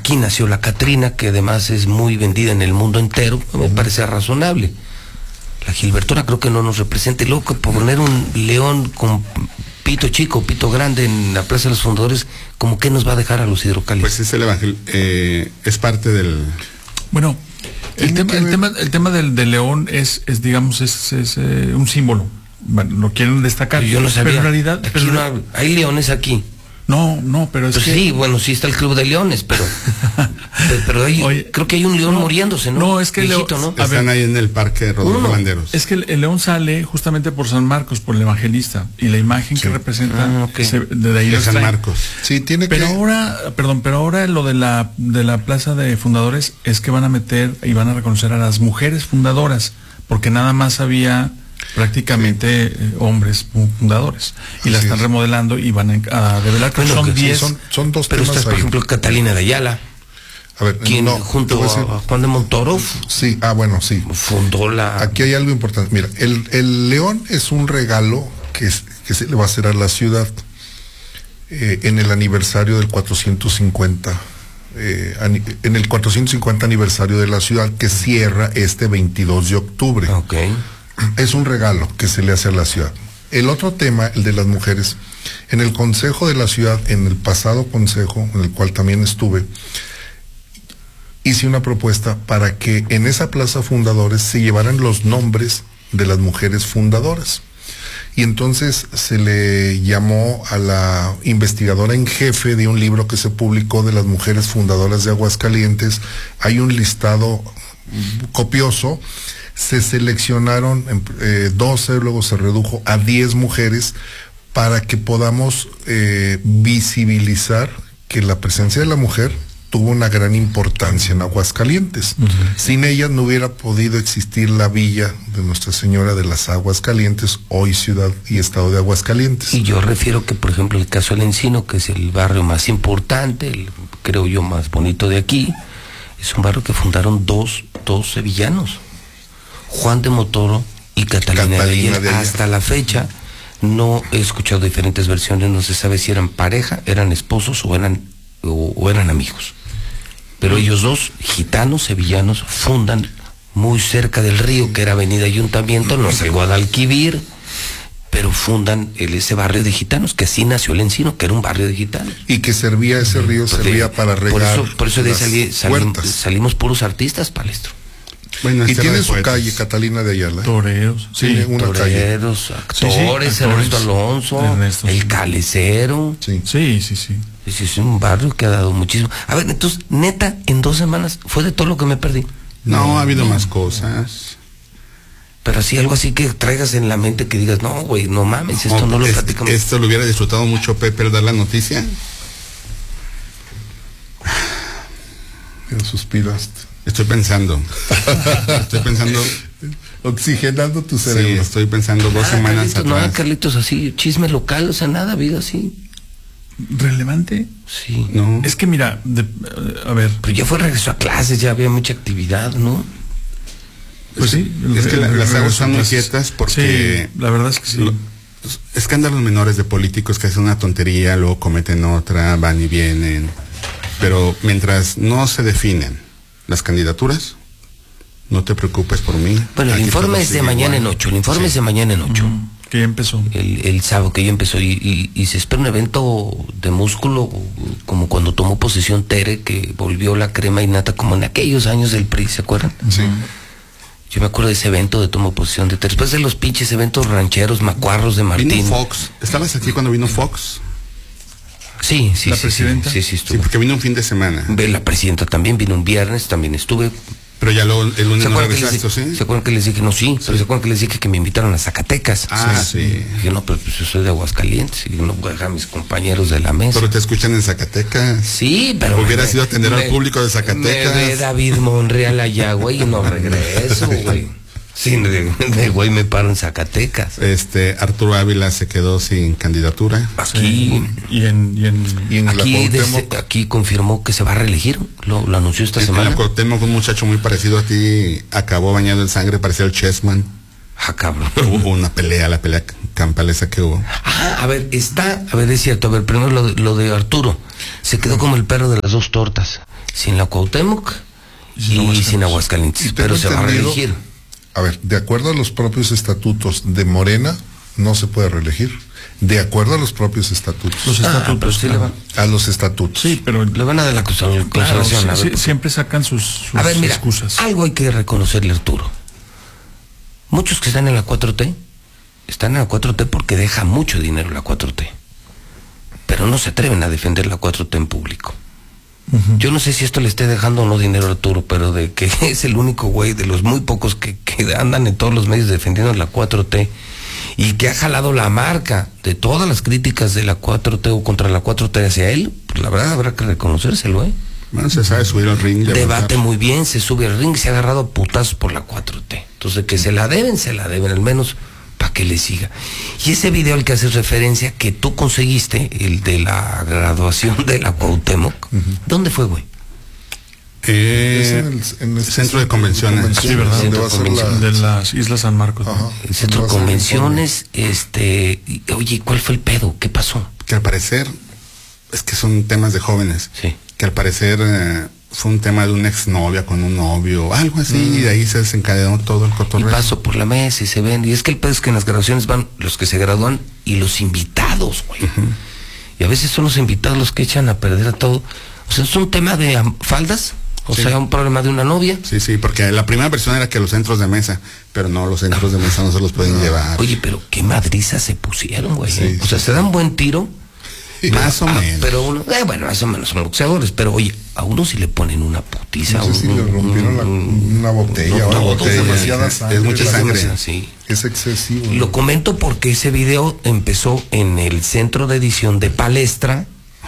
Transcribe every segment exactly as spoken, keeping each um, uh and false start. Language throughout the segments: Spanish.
aquí nació la Catrina, que además es muy vendida en el mundo entero, me uh-huh. parece razonable. La Gilbertona creo que no nos representa, y luego que poner un león con pito chico, pito grande en la Plaza de los Fundadores, ¿cómo que nos va a dejar a los hidrocálidos? Pues es el evangelio, eh, es parte del... Bueno, el tema, el tema, el tema del, del león es, es digamos, es, es eh, un símbolo. Bueno, lo quieren destacar. Yo no sabía. Pero en realidad, aquí pero no, hay leones aquí. No, no, pero es pues que... sí, bueno, sí está el Club de Leones, pero pero, pero hay, Oye, creo que hay un león no, muriéndose, ¿no? No, es que Viejito, el león, ¿no? Están ahí en el parque Rodolfo Landeros. Es que el, el león sale justamente por San Marcos, por el evangelista, y la imagen sí. que representa ah, okay. se, de ahí de San Marcos. Sí, tiene pero que... ahora, perdón, pero ahora lo de la de la Plaza de Fundadores es que van a meter y van a reconocer a las mujeres fundadoras, porque nada más había prácticamente sí. eh, hombres fundadores y Así la están es. remodelando y van a, a revelar que bueno, son diez sí, son, son dos pero temas esta, por ejemplo, Catalina de Ayala, a ver, quien no, junto a Juan de Montoro sí, ah bueno, sí fundó la... Aquí hay algo importante, mira, el, el león es un regalo que, es, que se le va a hacer a la ciudad eh, en el aniversario del cuatrocientos cincuenta eh, en el cuatrocientos cincuenta aniversario de la ciudad, que cierra este veintidós de octubre. Okay. Es un regalo que se le hace a la ciudad. El otro tema, el de las mujeres, en el consejo de la ciudad, en el pasado consejo, en el cual también estuve, hice una propuesta para que en esa Plaza Fundadores se llevaran los nombres de las mujeres fundadoras. Y entonces se le llamó a la investigadora en jefe de un libro que se publicó de las mujeres fundadoras de Aguascalientes. Hay un listado copioso. Se seleccionaron eh, doce, luego se redujo a diez mujeres para que podamos eh, visibilizar que la presencia de la mujer tuvo una gran importancia en Aguascalientes. Uh-huh. Sin ellas no hubiera podido existir la villa de Nuestra Señora de las Aguas Calientes, hoy ciudad y estado de Aguascalientes. Y yo refiero que, por ejemplo, el caso del Encino, que es el barrio más importante, el, creo yo, más bonito de aquí, es un barrio que fundaron dos, dos sevillanos. Juan de Montoro y Catalina, Catalina de Ayala. Hasta la fecha no he escuchado diferentes versiones, no se sabe si eran pareja, eran esposos o eran o, o eran amigos. Pero ellos dos, gitanos, sevillanos, fundan muy cerca del río, que era Avenida Ayuntamiento, no es el Guadalquivir, pero fundan el, ese barrio de gitanos, que así nació el Encino, que era un barrio de gitanos. Y que servía, ese río pues servía de, para regar. Por eso, por eso de salí, salim, salimos puros artistas, Palestro. Bueno, y tiene su calle, Catalina de Ayala. Toreros, sí, tiene una toreros, calle. actores, sí, sí, Ernesto Alonso, Ernesto, el sí. Calecero. Sí, sí, sí. sí. Sí, es un barrio que ha dado muchísimo. A ver, entonces, neta, en dos semanas fue de todo lo que me perdí. No, no ha habido no. más cosas. Pero así, algo así que traigas en la mente que digas, no, güey, no mames, esto no, no lo es, platicamos. Esto lo hubiera disfrutado mucho Pepe, dar la noticia. Pero suspiraste. Estoy pensando. Estoy pensando. Oxigenando tu cerebro. Sí, estoy pensando dos nada, semanas Carlitos, atrás. No, Carlitos, así, chisme local, o sea, nada, vida así. ¿Relevante? Sí. No. Es que mira, de, a ver. Pero ya fue regreso a clases, ya había mucha actividad, ¿no? Pues sí. Es que la, las aguas son muy quietas porque... Sí, la verdad es que sí. Lo, escándalos menores de políticos que hacen una tontería, luego cometen otra, van y vienen. Pero mientras no se definen las candidaturas, no te preocupes por mí. Bueno, el Aquí informe es de mañana igual. en ocho, el informe Sí. es de mañana en ocho. Mm, que ya empezó. El, el sábado que ya empezó y, y, y se espera un evento de músculo como cuando tomó posesión Tere, que volvió la crema innata como en aquellos años del P R I, ¿se acuerdan? Sí. Yo me acuerdo de ese evento de tomo posesión de Tere, después de los pinches eventos rancheros, macuarros de Martín. Vino Fox, ¿estabas aquí cuando vino Fox? Sí, sí, ¿La sí, presidenta? sí, sí, sí, estuvo. Sí, porque vino un fin de semana. La presidenta también vino un viernes, también estuve. Pero ya lo, el lunes ¿Se no acuerdan, que regresaste, les, ¿sí? ¿Se acuerdan que les dije? No, sí, sí. Pero se acuerdan que les dije que me invitaron a Zacatecas. Ah, sí. sí. Dije, no, pero pues yo soy de Aguascalientes y no voy a dejar a mis compañeros de la mesa. Pero te escuchan en Zacatecas. Sí, pero... Hubieras ido a atender me, al público de Zacatecas. Me ve David Monreal allá, güey, y no regreso, güey. Sí, de, de güey me paro en Zacatecas. Este, Arturo Ávila se quedó sin candidatura. Aquí. Sí. Y en, y en, y en aquí, desde, aquí confirmó que se va a reelegir. Lo, lo anunció esta en, semana. En la Cuauhtémoc, un muchacho muy parecido a ti acabó bañado en sangre, parecía el Chessman. Ah, cabrón. Hubo una pelea, la pelea campal esa que hubo. Ah, a ver, está, a ver, es cierto, a ver, primero lo de, lo de Arturo. Se quedó como el perro de las dos tortas, sin la Cuauhtémoc y, sin, y Aguascalientes. sin Aguascalientes, pero se va a reelegir. A ver, de acuerdo a los propios estatutos de Morena, no se puede reelegir. De acuerdo a los propios estatutos. Los estatutos. Ah, sí le van. A los estatutos. Sí, pero le van a de la conservación. Claro, sí, a ver, sí, siempre sacan sus, sus a ver, mira, excusas. Algo hay que reconocerle a Arturo. Muchos que están en la cuatro T, están en la cuatro T porque deja mucho dinero la cuatro T. Pero no se atreven a defender la cuatro T en público. Uh-huh. Yo no sé si esto le esté dejando o no dinero a Arturo, pero de que es el único güey de los muy pocos que, que andan en todos los medios defendiendo la cuatro T y que ha jalado la marca de todas las críticas de la cuatro T o contra la cuatro T hacia él, pues la verdad habrá que reconocérselo, ¿eh? Bueno, se sabe subir al ring. De Debate muy bien, se sube al ring, se ha agarrado putazos por la cuatro T. Entonces, que se la deben, se la deben, al menos para que le siga. Y ese video al que haces referencia, que tú conseguiste, el de la graduación de la Cuauhtémoc, uh-huh. ¿Dónde fue, güey? Eh, es en el, en el centro de convenciones. Sí, ¿verdad? Centro va a ser la, de las Islas San Marcos. Ajá. El centro de convenciones, este, y, oye, ¿cuál fue el pedo? ¿Qué pasó? Que al parecer, es que son temas de jóvenes. Sí. Que al parecer eh, fue un tema de una exnovia con un novio, algo así, mm. y de ahí se desencadenó todo el cotorreo. Y pasó por la mesa y se ven, y es que el pedo es que en las graduaciones van los que se gradúan y los invitados, güey. Uh-huh. Y a veces son los invitados los que echan a perder a todo. O sea, es un tema de um, faldas. O sí. sea, un problema de una novia. Sí, sí, porque la primera versión era que los centros de mesa, pero no, los centros no. de mesa no se los pueden no. llevar. Oye, pero qué madrizas se pusieron, güey. Sí, o sea, sí. se dan buen tiro. Pero, más o ah, menos. Pero uno, eh, bueno, más o menos son boxeadores, pero oye, a uno sí le ponen una putiza. No sé si un, le rompieron la, una botella. Una o botella, demasiada sangre. Es mucha sangre. Sí. Es excesivo. ¿No? Lo comento porque ese video empezó en el centro de edición de Palestra.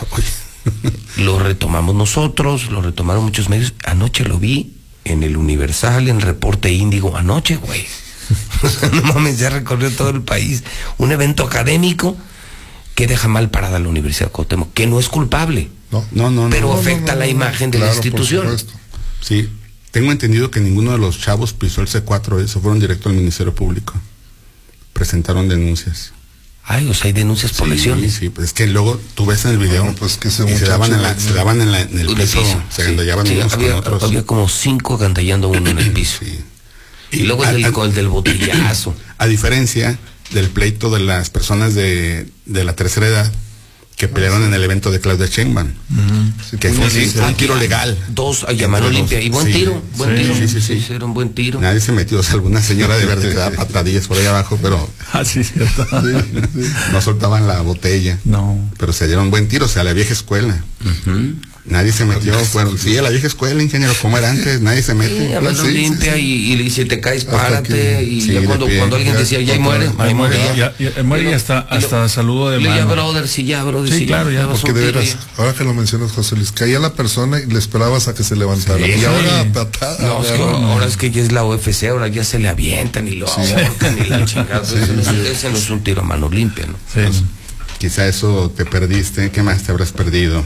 Lo retomamos nosotros, lo retomaron muchos medios. Anoche lo vi en el Universal, en Reporte Índigo. Anoche, güey. No mames, ya recorrió todo el país. Un evento académico que deja mal parada la Universidad de Cuauhtémoc, que no es culpable. No, no, no. Pero no, afecta no, no, la imagen de claro, la institución. Sí, tengo entendido que ninguno de los chavos pisó el C cuatro, se fueron directo al Ministerio Público. Presentaron denuncias. Ay, o sea, hay denuncias por sí, lesiones. Sí, pues es que luego tú ves en el video, bueno, pues que se, y se daban en, la, se daban en, la, en el piso, piso, se agandallaban sí, unos había, con otros. Había como cinco agandallando uno en el piso. Sí. Y, y luego a, el, a, con el del botellazo. A diferencia del pleito de las personas de, de la tercera edad que pelearon ah, sí. en el evento de Claudia Sheinbaum, uh-huh. que fue sí, un tiro legal. Dos a llamar Olimpia. Y buen sí, tiro, buen sí, tiro. Sí, sí, sí. sí, era un buen tiro. Nadie se metió, o sea, alguna señora de verde que daba patadillas por ahí abajo, pero ah, sí, cierto. Sí, sí. No soltaban la botella. No. Pero se dieron buen tiro, o sea, a la vieja escuela. Uh-huh. Nadie se metió, fueron, sí, a la vieja escuela, ingeniero, como era antes, nadie se mete. Sí, a mano sí, limpia sí, sí. Y, y si te caes, párate. Que, y sí, ya cuando, pie, cuando alguien ya, decía, ya, ya muere, ahí muere. Ya, ya, ya muere y hasta, hasta saludo de mano. Ya, brother, sí, ya, brother, sí, sí, claro, ya. Porque de veras, ahora que lo mencionas, José Luis, caía la persona y le esperabas a que se levantara. Sí, y ahora patada. No, es que ahora es que ya es la U F C, ahora ya se le avientan y lo ahorcan y la chingada. Ese no es un tiro a mano limpia, ¿no? Sí. Quizá eso te perdiste, ¿qué más te habrás perdido?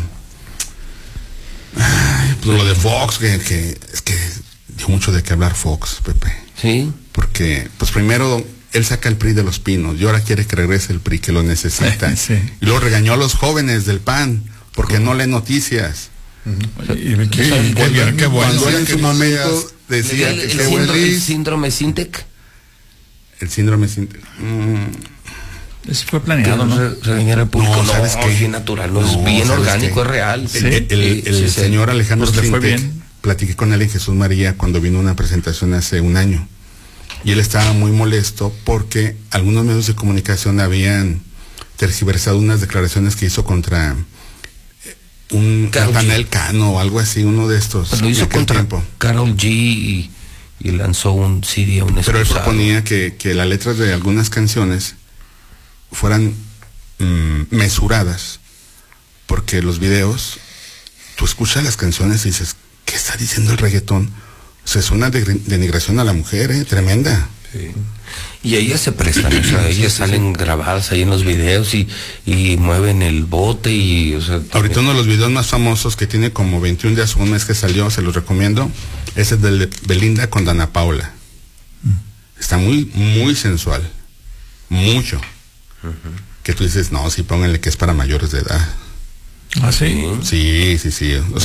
Ay, pues lo de Fox, que, que es que dio mucho de qué hablar Fox, Pepe. Sí. Porque, pues primero, él saca el P R I de los Pinos y ahora quiere que regrese el P R I, que lo necesita. Sí. Y luego regañó a los jóvenes del P A N porque ¿cómo? No leen noticias. Uh-huh. Y, y, qué, qué, qué, qué, qué bueno. Cuando él en su momento decía el, que el, fue síndrome, el síndrome Sintec. El síndrome Sintec. Mm. Eso fue planeado, ¿no? Regañar al público, no, ¿sabes no, qué? Es bien natural, no, no es bien orgánico, qué? Es real. ¿Sí? El, el, el, el sí, señor Alejandro pues Sintec, platiqué con él en Jesús María cuando vino a una presentación hace un año. Y él estaba muy molesto porque algunos medios de comunicación habían tergiversado unas declaraciones que hizo contra un Nathaniel Cano o algo así, uno de estos. Pues lo hizo contra Karol G y, y lanzó un C D a un Pero él proponía que, que las letras de algunas canciones fueran mmm, mesuradas, porque los videos, tú escuchas las canciones y dices, ¿qué está diciendo el reggaetón? O sea, es una de, denigración a la mujer, ¿eh? Tremenda. Sí. Y ellas se prestan, o sea, ellas sí, salen sí. grabadas ahí en los videos y, y mueven el bote y, o sea... Ahorita uno de los videos más famosos que tiene como veintiún días o un mes que salió, se los recomiendo, es el de Belinda con Dana Paula. Mm. Está muy, muy sensual. Mucho. Uh-huh. Que tú dices, no, sí, pónganle que es para mayores de edad. ¿Ah, sí? Sí, sí, sí. O sea,